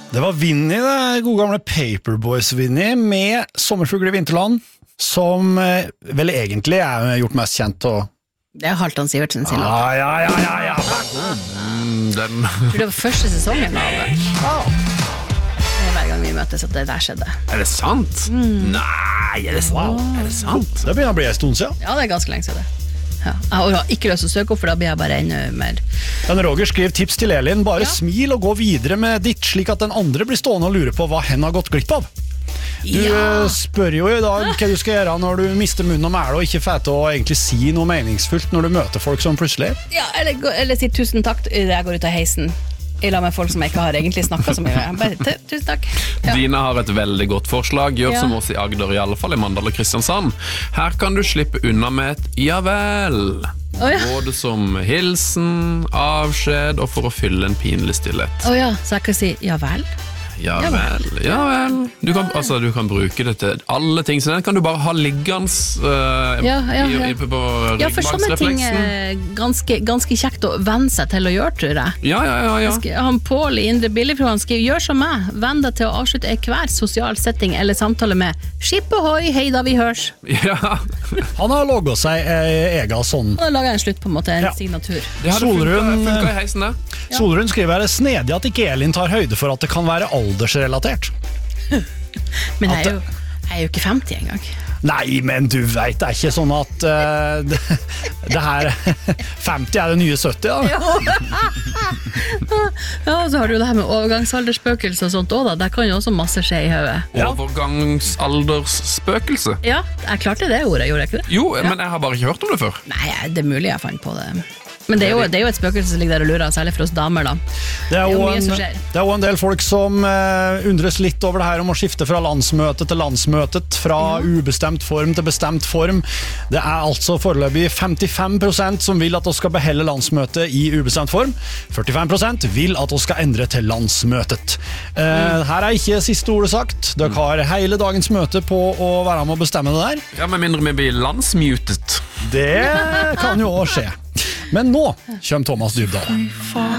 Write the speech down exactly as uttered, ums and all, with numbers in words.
Det var Vinny, det gode gamle Paperboys-Vinny, med Sommerfugl i Vinterland, som eh, vel egentlig er gjort mest kjent og... Det er Halvdan Sivertsen sin låt. Ja, ja, ja, ja, ja. Mm, den... Det var første sesongen av det. Wow. Det er hver gang vi møtes at det der skjedde. Er det sant? Mm. Nei, er det sant? Wow. Er det sant? Det begynner å bli en stund siden. Ja, det er ganske lenge siden det. Ja. Jeg har ikke lyst til å søke opp, for da blir jeg bare enda mer. Den Roger skriver tips til Elin, bare ja. smil og gå videre med ditt, slik at den andre blir stående og lure på hva hen har gått glipp av. Du ja. spør jo i dag hva du skal gjøre når du mister munnen og mæle og ikke får til å egentlig si noe meningsfullt når du møter folk som plutselig. Ja, eller, eller si tusen takk i det jeg går ut av heisen. Jeg lar med folk som jeg ikke har egentlig snakket så mye. Bare, tusen takk. Ja. Dina har et veldig godt forslag. Gjør ja. som oss i Agder, i alle fall i Mandal og Kristiansand. Her kan du slippe unna med et ja vel. Oh, ja. Både som hilsen, avskjed og for å fylle en pinlig stillhet. Å oh, ja, så jeg kan si ja vel. Ja vel, ja vel. Du kan, altså, du kan bruke det til alle ting, så den kan du bare ha liggende uh, ja, ja, ja. I, i, på ja, for sånne ting er ganske, ganske kjekt å venne seg til å gjøre, tror jeg. Ja, ja, ja, ja. Skal, han Pål i Indre Billigfru, han skriver, gjør som meg, venn deg til å avslutte hver sosial setting eller samtale med skip ohoi, hei da vi hørs. Ja. Han har logget seg eh, ega sånn. Han har laget en slutt på en måte, en ja. signatur. Det hadde Solrun, funket i heisen det. Ja. Solrun skriver, er det snedig at ikke Elin tar høyde for at det kan være aldersrelatert? Men jeg er, jo, jeg er jo ikke femti engang. Nei, men du vet, det er ikke sånn at uh, det, det her femti er det nye sytti, da. Ja, så har du jo det her med overgangsaldersspøkelse og sånt også da. Der kan jo også masse skje i høyet. Ja. Overgangsaldersspøkelse? Ja, jeg klarte det ordet, gjorde jeg ikke det? Jo, ja. men jeg har bare ikke hørt om det før. Nei, det er mulig jeg fant på det. Men det er, jo, det er jo et spøkelse som ligger der og lurer, særlig for oss damer da. Det er, det er jo mye en, som skjer. Det er jo en del folk som uh, undres litt over det her om å skifte fra landsmøte til landsmøtet, fra ja. ubestemt form til bestemt form. Det er altså foreløpig femtifem prosent som vil at vi skal beholde landsmøtet i ubestemt form. førtifem prosent vil at vi skal endre til landsmøtet. Uh, mm. Her er ikke siste ordet sagt. Dere har hele dagens møte på å være med å bestemme det der. Ja, med mindre vi blir landsmutet. Det kan jo også skje. Men nå kommer Thomas Dybdahl.